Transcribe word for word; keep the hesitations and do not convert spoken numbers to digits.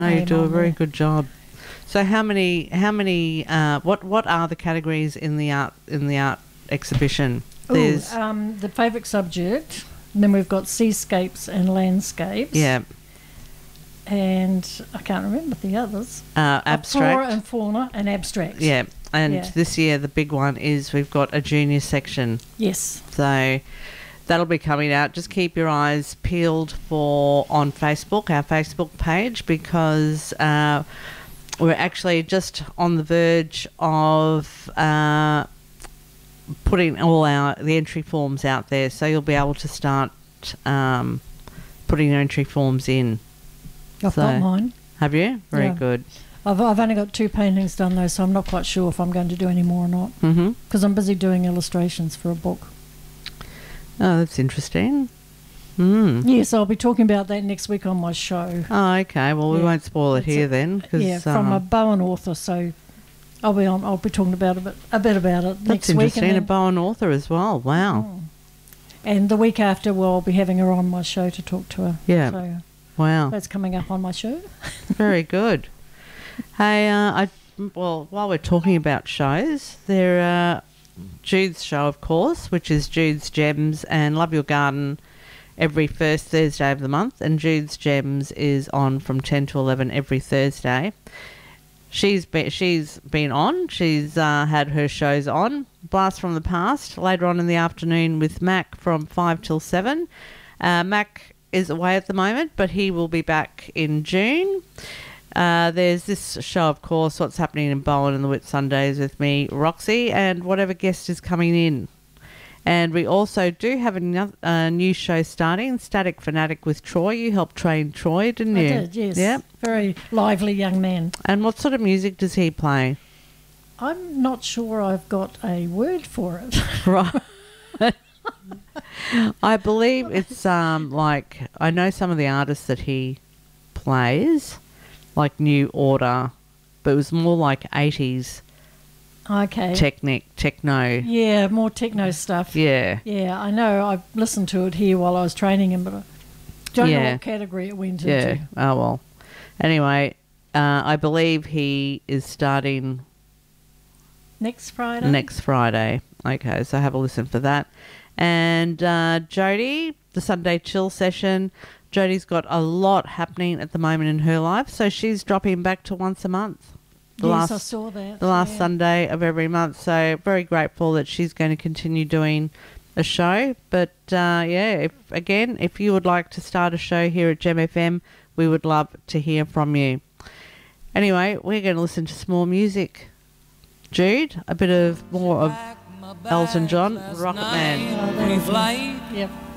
No, you name do a on very there. good job. So how many how many uh, what what are the categories in the art in the art exhibition? Ooh, There's um, the favourite subject. And then we've got seascapes and landscapes. yeah, And I can't remember the others. uh, Oh, abstract. flora and fauna and abstract. Yeah, and Yeah. this year the big one is we've got a junior section. Yes. So that'll be coming out. Just keep your eyes peeled for on Facebook, our Facebook page, because uh, we're actually just on the verge of uh, putting all our the entry forms out there. So you'll be able to start um, putting your entry forms in. I've So- got mine. Have you? Very Yeah. good. I've, I've only got two paintings done though, so I'm not quite sure if I'm going to do any more or not. Mm-hmm. Because I'm busy doing illustrations for a book. Oh, that's interesting. Mm. Yes, I'll be talking about that next week on my show. Oh, okay. Well, we Yeah. won't spoil it It's here a- then. 'Cause, Yeah, from um, a Bowen author, so I'll be on. I'll be talking about a bit, a bit about it that's next week. interesting. And, A then, Bowen author as well. Wow. Mm. and the week after, well, I'll be having her on my show to talk to her. Yeah. So Wow. that's coming up on my show. Very good. Hey, uh, I well, while we're talking about shows, there uh, Jude's show, of course, which is Jude's Gems and Love Your Garden every first Thursday of the month, and Jude's Gems is on from ten to eleven every Thursday. She's been she's been on. She's uh, had her shows on. Blast from the Past later on in the afternoon with Mac from five till seven. Uh, Mac is away at the moment, but he will be back in June. Uh, there's this show, of course, What's Happening in Bowen and the Whit Sundays with me, Roxy, and whatever guest is coming in. And we also do have a no- uh, new show starting, Static Fanatic with Troy. You helped train Troy, didn't I you? did, yes. Yeah. Very lively young man. And what sort of music does he play? I'm not sure I've got a word for it. Right. I believe it's um like, I know some of the artists that he plays, like New Order, but it was more like eighties Okay. technic, techno. Yeah, more techno stuff. Yeah. Yeah, I know. I've listened to it here while I was training him, but I don't know Yeah. what category it went Yeah. into. Oh, well. Anyway, uh, I believe he is starting Next Friday? next Friday. Okay, so have a listen for that. And uh, Jodie, the Sunday Chill session. Jodie's got a lot happening at the moment in her life, so she's dropping back to once a month. The Yes, last, I saw that. The last yeah. Sunday of every month. So very grateful that she's going to continue doing a show. But uh, yeah, if, again, if you would like to start a show here at Gem F M, we would love to hear from you. Anyway, we're going to listen to some more music. Jude, a bit of more of Elton John, Rocket Man. Oh, that was- Yep.